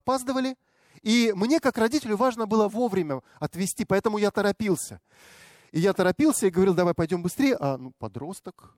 опаздывали, и мне, как родителю, важно было вовремя отвезти, поэтому я торопился. И я торопился и говорил, давай пойдем быстрее, а подросток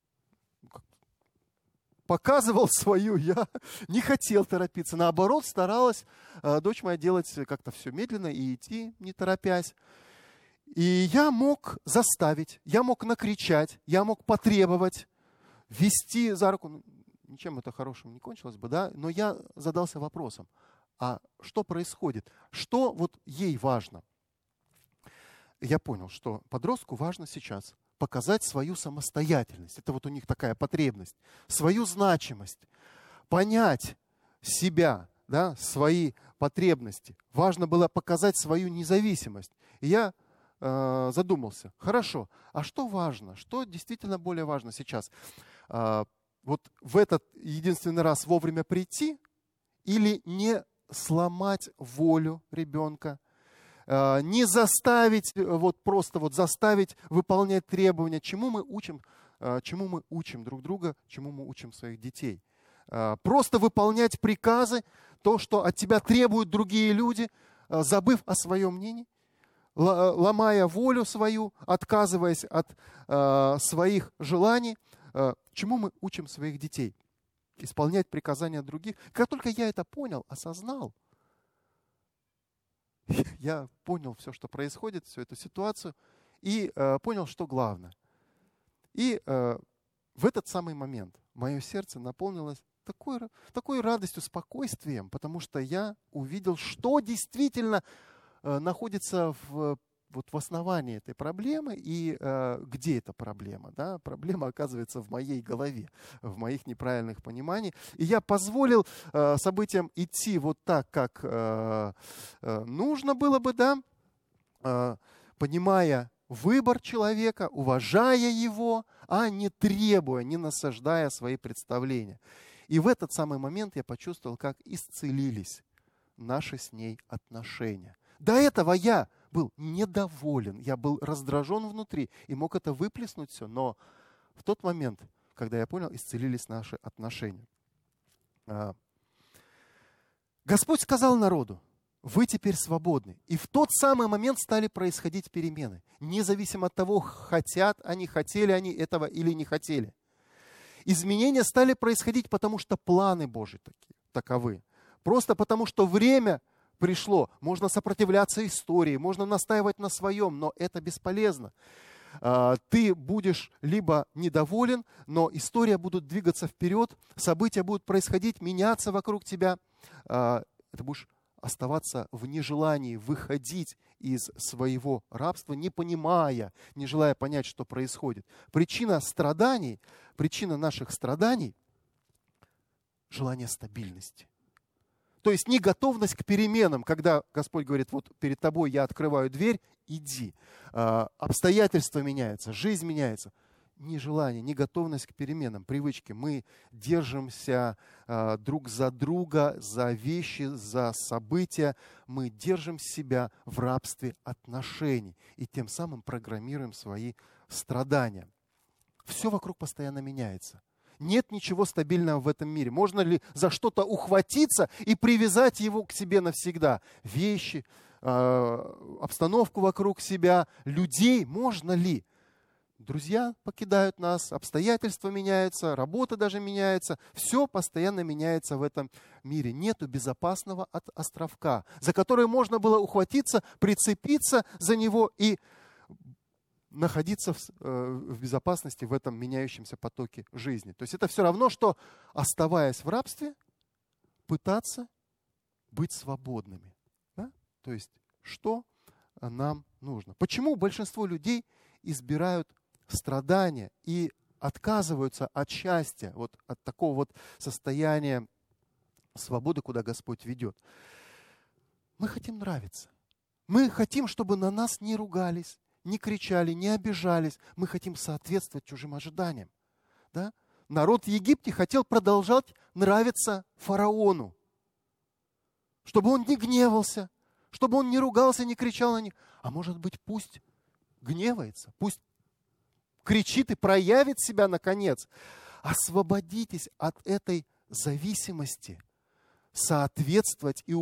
показывал свою, я не хотел торопиться. Наоборот, старалась дочь моя делать как-то все медленно и идти, не торопясь. И я мог заставить, я мог накричать, я мог потребовать, вести за руку. Ничем это хорошим не кончилось бы, да? Но я задался вопросом, а что происходит? Что вот ей важно? Я понял, что подростку важно сейчас показать свою самостоятельность. Это вот у них такая потребность. Свою значимость. Понять себя, да, свои потребности. Важно было показать свою независимость. И я задумался, хорошо, а что важно? Что действительно более важно сейчас? Вот в этот единственный раз вовремя прийти или не сломать волю ребенка? Не заставить, вот просто вот заставить выполнять требования, чему мы учим друг друга, чему мы учим своих детей. Просто выполнять приказы, то, что от тебя требуют другие люди, забыв о своем мнении, ломая волю свою, отказываясь от своих желаний, чему мы учим своих детей? Исполнять приказания других. Как только я это понял, осознал, я понял все, что происходит, всю эту ситуацию, и понял, что главное. И в этот самый момент мое сердце наполнилось такой радостью, спокойствием, потому что я увидел, что действительно находится в основании этой проблемы и где эта проблема. Да? Проблема оказывается в моей голове, в моих неправильных пониманиях. И я позволил событиям идти вот так, как нужно было бы, да? Понимая выбор человека, уважая его, а не требуя, не насаждая свои представления. И в этот самый момент я почувствовал, как исцелились наши с ней отношения. До этого я был недоволен, я был раздражен внутри и мог это выплеснуть все, но в тот момент, когда я понял, исцелились наши отношения. Господь сказал народу, вы теперь свободны. И в тот самый момент стали происходить перемены, независимо от того, хотели они этого или не хотели. Изменения стали происходить, потому что планы Божьи таковы. Просто потому, что время пришло. Можно сопротивляться истории, можно настаивать на своем, но это бесполезно. Ты будешь либо недоволен, но история будет двигаться вперед, события будут происходить, меняться вокруг тебя. Ты будешь оставаться в нежелании выходить из своего рабства, не понимая, не желая понять, что происходит. Причина наших страданий – желание стабильности. То есть неготовность к переменам, когда Господь говорит, вот перед тобой я открываю дверь, иди. Обстоятельства меняются, жизнь меняется. Нежелание, неготовность к переменам, привычки. Мы держимся друг за друга, за вещи, за события. Мы держим себя в рабстве отношений и тем самым программируем свои страдания. Все вокруг постоянно меняется. Нет ничего стабильного в этом мире. Можно ли за что-то ухватиться и привязать его к себе навсегда? Вещи, обстановку вокруг себя, людей можно ли? Друзья покидают нас, обстоятельства меняются, работа даже меняется. Все постоянно меняется в этом мире. Нету безопасного островка, за который можно было ухватиться, прицепиться за него и находиться в безопасности в этом меняющемся потоке жизни. То есть это все равно, что, оставаясь в рабстве, пытаться быть свободными. Да? То есть что нам нужно? Почему большинство людей избирают страдания и отказываются от счастья, вот от такого вот состояния свободы, куда Господь ведет? Мы хотим нравиться. Мы хотим, чтобы на нас не ругались, не кричали, не обижались. Мы хотим соответствовать чужим ожиданиям. Да? Народ в Египте хотел продолжать нравиться фараону. Чтобы он не гневался, чтобы он не ругался, не кричал на них. А может быть, пусть гневается, пусть кричит и проявит себя наконец. Освободитесь от этой зависимости. соответствовать и